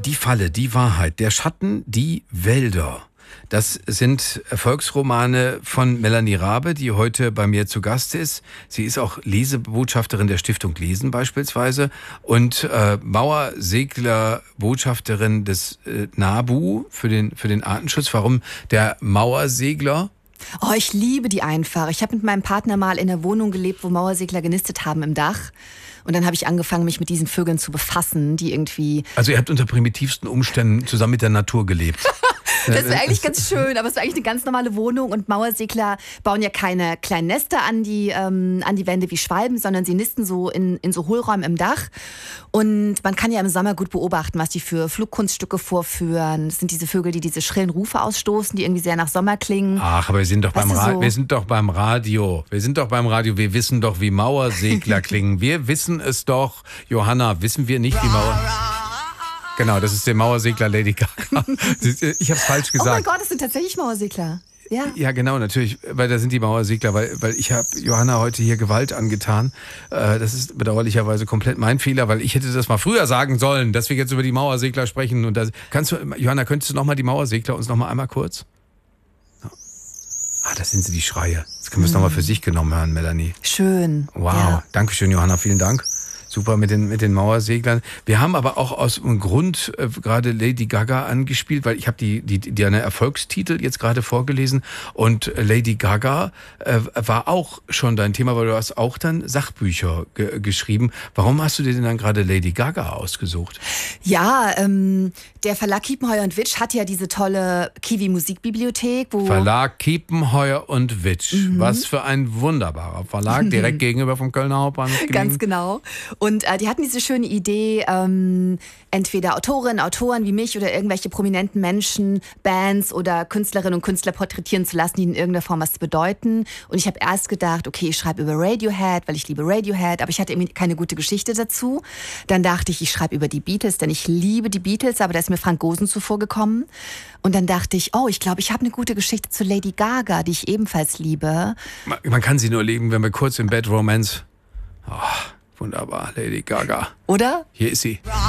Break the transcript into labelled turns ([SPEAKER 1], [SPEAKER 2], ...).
[SPEAKER 1] Die Falle, die Wahrheit, der Schatten, die Wälder. Das sind Erfolgsromane von Melanie Rabe, die heute bei mir zu Gast ist. Sie ist auch Lesebotschafterin der Stiftung Lesen beispielsweise und Mauersegler-Botschafterin des NABU für den Artenschutz. Warum der Mauersegler?
[SPEAKER 2] Oh, ich liebe die einfach. Ich habe mit meinem Partner mal in einer Wohnung gelebt, wo Mauersegler genistet haben im Dach. Und dann habe ich angefangen, mich mit diesen Vögeln zu befassen, die irgendwie...
[SPEAKER 1] Also ihr habt unter primitivsten Umständen zusammen mit der Natur gelebt.
[SPEAKER 2] Das wäre eigentlich ganz schön, aber es ist eigentlich eine ganz normale Wohnung und Mauersegler bauen ja keine kleinen Nester an die Wände wie Schwalben, sondern sie nisten so in so Hohlräumen im Dach. Und man kann ja im Sommer gut beobachten, was die für Flugkunststücke vorführen. Das sind diese Vögel, die diese schrillen Rufe ausstoßen, die irgendwie sehr nach Sommer klingen.
[SPEAKER 1] Ach, aber wir sind doch beim Radio. Wir wissen doch, wie Mauersegler klingen. Wir wissen es doch. Johanna, wissen wir nicht, wie Genau, das ist der Mauersegler Lady Gaga. Ich habe es falsch gesagt.
[SPEAKER 2] Oh mein Gott, das sind tatsächlich Mauersegler. Ja.
[SPEAKER 1] Ja, genau, natürlich, weil da sind die Mauersegler, weil ich habe Johanna heute hier Gewalt angetan. Das ist bedauerlicherweise komplett mein Fehler, weil ich hätte das mal früher sagen sollen, dass wir jetzt über die Mauersegler sprechen. Und Johanna, könntest du nochmal die Mauersegler uns nochmal einmal kurz? Ah, das sind sie, die Schreie. Jetzt können wir es nochmal für sich genommen hören, Melanie.
[SPEAKER 2] Schön.
[SPEAKER 1] Wow,
[SPEAKER 2] ja.
[SPEAKER 1] Dankeschön, Johanna, vielen Dank. Super mit den Mauerseglern. Wir haben aber auch aus einem Grund gerade Lady Gaga angespielt, weil ich habe die eine Erfolgstitel jetzt gerade vorgelesen und Lady Gaga war auch schon dein Thema, weil du hast auch dann Sachbücher geschrieben. Warum hast du dir denn dann gerade Lady Gaga ausgesucht?
[SPEAKER 2] Ja, der Verlag Kiepenheuer und Witsch hat ja diese tolle Kiwi Musikbibliothek.
[SPEAKER 1] Verlag Kiepenheuer und Witsch. Was für ein wunderbarer Verlag, direkt gegenüber vom Kölner Hauptbahnhof gelegen.
[SPEAKER 2] Ganz genau. Und die hatten diese schöne Idee, entweder Autorinnen, Autoren wie mich oder irgendwelche prominenten Menschen, Bands oder Künstlerinnen und Künstler porträtieren zu lassen, die in irgendeiner Form was bedeuten. Und ich habe erst gedacht, okay, ich schreibe über Radiohead, weil ich liebe Radiohead, aber ich hatte irgendwie keine gute Geschichte dazu. Dann dachte ich schreibe über die Beatles, denn ich liebe die Beatles, aber da ist mir Frank Gosen zuvor gekommen. Und dann dachte ich, ich glaube, ich habe eine gute Geschichte zu Lady Gaga, die ich ebenfalls liebe.
[SPEAKER 1] Man kann sie nur lieben, wenn wir kurz im Bad Romance... Oh. Wunderbar, Lady Gaga.
[SPEAKER 2] Oder?
[SPEAKER 1] Hier ist sie.